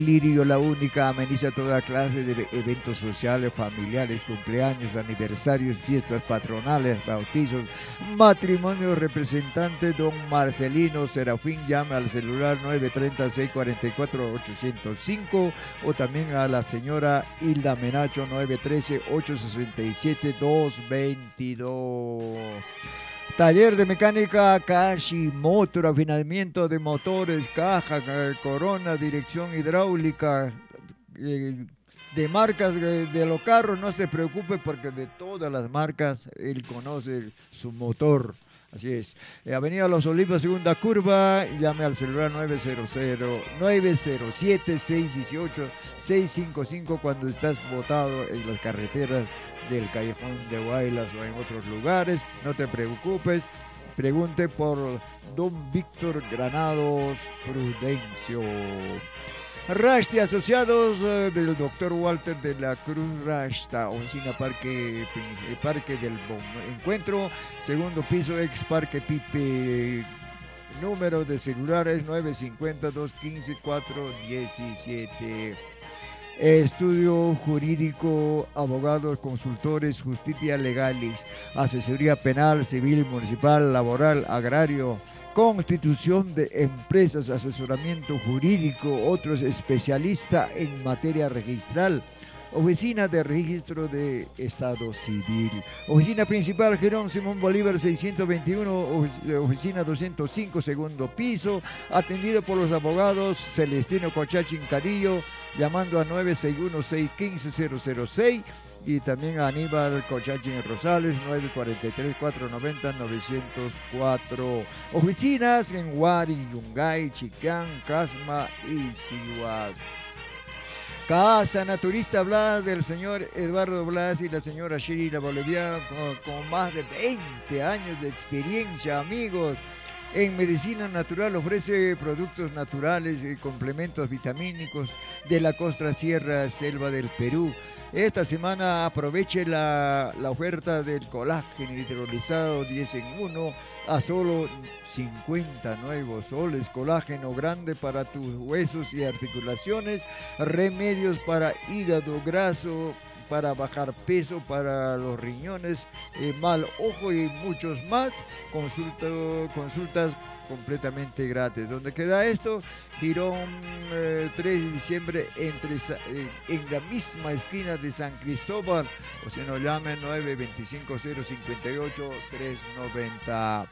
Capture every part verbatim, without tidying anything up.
Lirio La Única ameniza toda clase de eventos sociales, familiares, cumpleaños, aniversarios, fiestas patronales, bautizos, matrimonios. Representante don Marcelino Serafín, llame al celular nueve tres cero, seis cuatro cuatro, ocho cero cinco o también a la señora Hilda Menacho nueve uno tres, ocho seis siete, dos dos dos. Taller de mecánica Kashimoto, afinamiento de motores, caja, corona, dirección hidráulica, eh, de marcas de, de los carros, no se preocupe porque de todas las marcas él conoce su motor. Así es. Eh, Avenida Los Olivos, segunda curva. Llame al celular nueve cero cero, nueve cero siete, seis uno ocho, seis cinco cinco cuando estás botado en las carreteras del Callejón de Guaylas o en otros lugares. No te preocupes. Pregunte por don Víctor Granados Prudencio. Rashti Asociados eh, del doctor Walter de la Cruz Rashta, oficina Parque, Parque del Bon Encuentro, segundo piso, ex Parque Pipe. Número de celulares nueve cinco cero, dos uno cinco, cuatro uno siete. Estudio jurídico, abogados, consultores, justicia legalis, asesoría penal, civil, municipal, laboral, agrario, constitución de empresas, asesoramiento jurídico, otros especialistas en materia registral. Oficina de Registro de Estado Civil. Oficina principal, Jerón Simón Bolívar seiscientos veintiuno, oficina doscientos cinco, segundo piso, atendido por los abogados Celestino Cochachín Cadillo, llamando a nueve seis uno, seis uno cinco, cero cero seis y también a Aníbal Cochachín Rosales, nueve cuatro tres, cuatro nueve cero, nueve cero cuatro. Oficinas en Huari, Yungay, Chicán, Casma y Sihuas. Casa Naturista Blas del señor Eduardo Blas y la señora Sheila Boliviano con, con más de veinte años de experiencia, amigos. En medicina natural ofrece productos naturales y complementos vitamínicos de la costa sierra selva del Perú. Esta semana aproveche la, la oferta del colágeno hidrolizado diez en uno a solo cincuenta nuevos soles. Colágeno grande para tus huesos y articulaciones, remedios para hígado graso, para bajar peso, para los riñones, eh, mal ojo y muchos más. Consulta, consultas completamente gratis. ¿Dónde queda esto? Girón eh, tres de diciembre entre, eh, en la misma esquina de San Cristóbal, o si no llame nueve dos cinco, cero cinco ocho, tres nueve cero.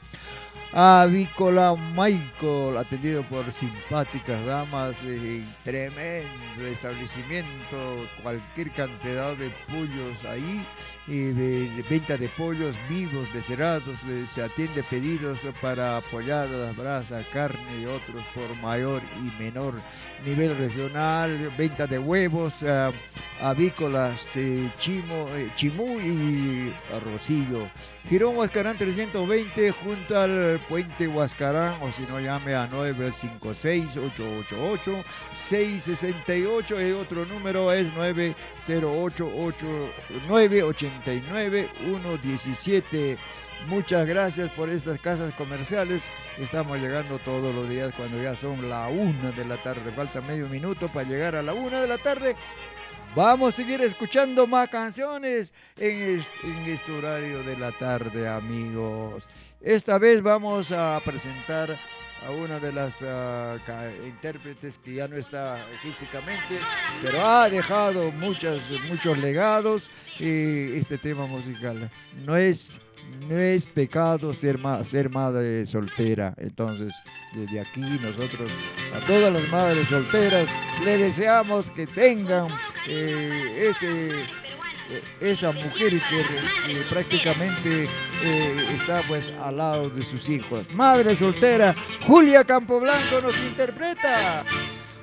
Avícola Michael, atendido por simpáticas damas, eh, tremendo establecimiento, cualquier cantidad de pollos ahí, eh, de, de venta de pollos vivos, becerados, eh, se atiende pedidos para apoyadas, brasa, carne y otros por mayor y menor nivel regional, venta de huevos, eh, avícolas, eh, chimo, eh, chimú y arrocillo. Girón Huascarán trescientos veinte junto al puente Huascarán, o si no llame a nueve cinco seis, ocho ocho ocho, seis seis ocho y otro número es nueve cero ocho, nueve ocho nueve, uno uno siete. Muchas gracias por estas casas comerciales. Estamos llegando todos los días cuando ya son la una de la tarde. Falta medio minuto para llegar a la una de la tarde. Vamos a seguir escuchando más canciones en, en este horario de la tarde, amigos. Esta vez vamos a presentar a una de las uh, intérpretes que ya no está físicamente, pero ha dejado muchas, muchos legados. Y este tema musical no es... No es pecado ser, ma ser madre soltera. Entonces, desde aquí nosotros a todas las madres solteras le deseamos que tengan eh, ese, eh, esa mujer que, que prácticamente eh, está pues al lado de sus hijos. Madre soltera, Julia Campoblanco nos interpreta.